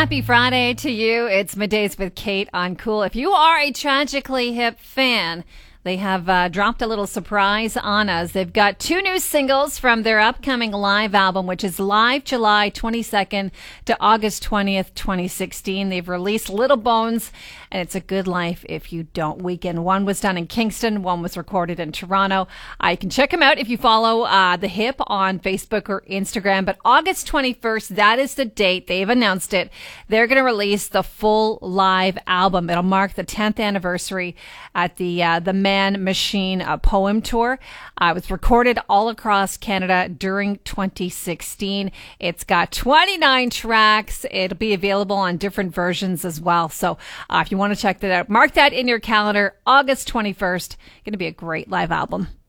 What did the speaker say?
Happy Friday to you. It's Middays with Kate on Cool. If you are a Tragically Hip fan, they have dropped a little surprise on us. They've got 2 new singles from their upcoming live album, which is live July 22nd to August 20th, 2016. They've released Little Bones and It's a Good Life If You Don't Weaken. One was done in Kingston, one was recorded in Toronto. You can check them out if you follow The Hip on Facebook or Instagram. But August 21st, that is the date. They've announced it. They're going to release the full live album. It'll mark the 10th anniversary at the Man Machine Poem Tour. It was recorded all across Canada during 2016. It's got 29 tracks. It'll be available on different versions as well. So if you want to check that out, mark that in your calendar. August 21st. Going to be a great live album.